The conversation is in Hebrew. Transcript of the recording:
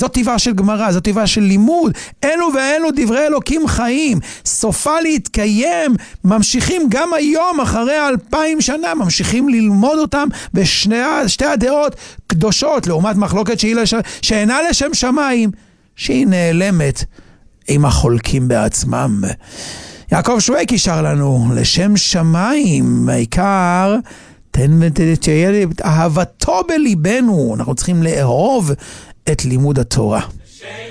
זאת טבעה של גמרא, זאת טבעה של לימוד. אלו ואלו דברי אלוקים חיים, סופה להתקיים, ממשיכים גם היום אחרי 2000 שנה, ממשיכים ללמוד אותם בשתי הדעות קדושות, לעומת מחלוקת שאינה לשם שמיים, שהיא נעלמת עם החולקים בעצמם. יעקב שוויק ישר לנו, לשם שמיים, העיקר תן ותהיה אהבתו בליבנו, אנחנו צריכים לאהוב את לימוד התורה.